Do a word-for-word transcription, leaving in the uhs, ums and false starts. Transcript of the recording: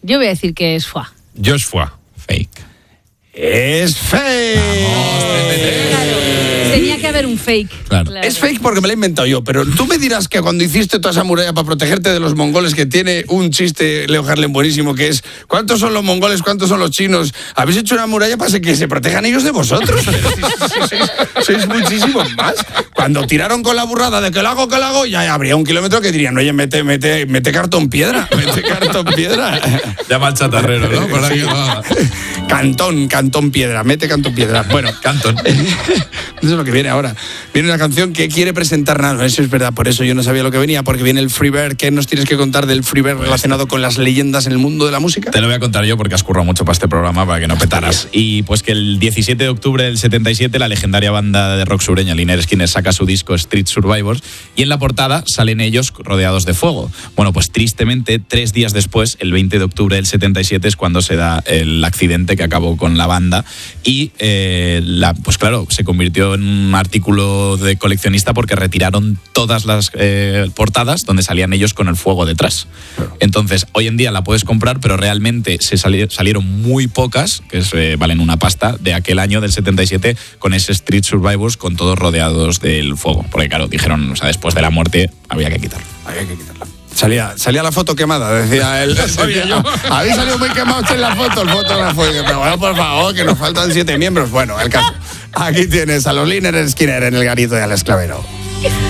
Yo voy a decir que es foie. Joshua. Fake. Es fake. Claro, tenía que haber un fake. Claro. Claro. Es fake porque me lo he inventado yo, pero tú me dirás que cuando hiciste toda esa muralla para protegerte de los mongoles, que tiene un chiste, Leo Harlem, buenísimo, que es ¿cuántos son los mongoles, cuántos son los chinos? Habéis hecho una muralla para que se protejan ellos de vosotros. Pero si, si, si, sois, sois muchísimos más. Cuando tiraron con la burrada de que lo hago, que lo hago, ya habría un kilómetro que dirían, oye, mete, mete, mete cartón piedra, mete cartón piedra. Llama al chatarrero, ¿no? Por ahí Sí. va. Cantón, cantón piedra, mete cantón piedra. Bueno, Cantón. eso es lo que viene ahora. Viene una canción que quiere presentar nada. Eso es verdad, por eso yo no sabía lo que venía, porque viene el Freebird. ¿Qué nos tienes que contar del Freebird relacionado con las leyendas en el mundo de la música? Te lo voy a contar yo porque has currado mucho para este programa para que no petaras. Y pues que el diecisiete de octubre del setenta y siete la legendaria banda de rock sureña Lynyrd Skynyrd saca su disco Street Survivors y en la portada salen ellos rodeados de fuego. Bueno, pues tristemente, tres días después, el veinte de octubre del setenta y siete es cuando se da el accidente que acabó con la banda y eh, la, pues claro, se convirtió en un artículo de coleccionista porque retiraron todas las eh, portadas donde salían ellos con el fuego detrás. Entonces, hoy en día la puedes comprar, pero realmente se sali- salieron muy pocas, que es, eh, valen una pasta, de aquel año del setenta y siete con ese Street Survivors con todos rodeados del fuego. Porque claro, dijeron, o sea, después de la muerte había que quitarlo. Había que quitarla. Salía, salía la foto quemada, decía él. Sabía yo. Habéis salido muy quemados en la foto, el fotógrafo. Y yo, pero bueno, por favor, que nos faltan siete miembros. Bueno, el caso. Aquí tienes a los Lynyrd Skynyrd en el garito y al esclavero.